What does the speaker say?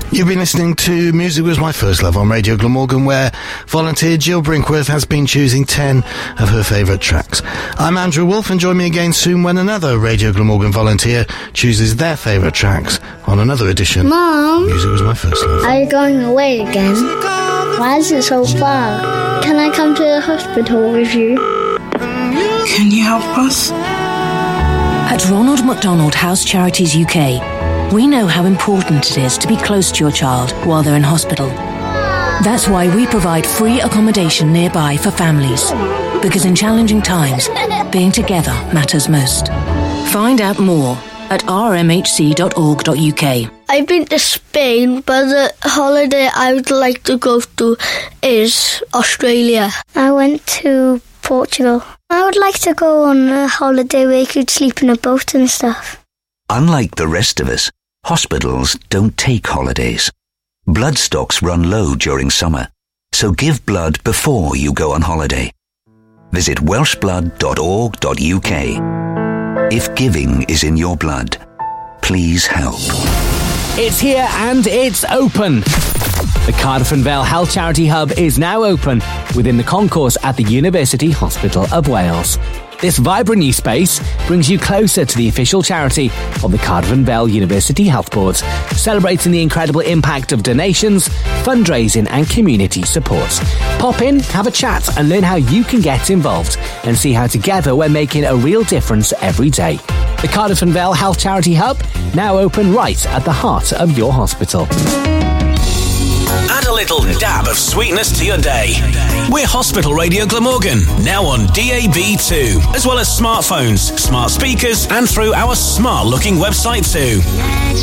You've been listening to Music Was My First Love on Radio Glamorgan, where volunteer Jill Brinkworth has been choosing 10 of her favourite tracks. I'm Andrew Wolfe, and join me again soon when another Radio Glamorgan volunteer chooses their favourite tracks on another edition. Mom, Music Was My First Love. Are you going away again? Why is it so far? Can I come to the hospital with you? Can you help us? At Ronald McDonald House Charities UK, we know how important it is to be close to your child while they're in hospital. That's why we provide free accommodation nearby for families, because in challenging times, being together matters most. Find out more at rmhc.org.uk. I've been to Spain, but the holiday I would like to go to is Australia. I went to Portugal. I would like to go on a holiday where you could sleep in a boat and stuff. Unlike the rest of us, hospitals don't take holidays. Blood stocks run low during summer, so give blood before you go on holiday. Visit welshblood.org.uk. If giving is in your blood, please help. It's here and it's open. The Cardiff and Vale Health Charity Hub is now open within the concourse at the University Hospital of Wales. This vibrant new space brings you closer to the official charity of the Cardiff and Vale University Health Board, celebrating the incredible impact of donations, fundraising and community support. Pop in, have a chat and learn how you can get involved and see how together we're making a real difference every day. The Cardiff and Vale Health Charity Hub, now open right at the heart of your hospital. Add a little dab of sweetness to your day. We're Hospital Radio Glamorgan, now on DAB2, as well as smartphones, smart speakers, and through our smart-looking website too.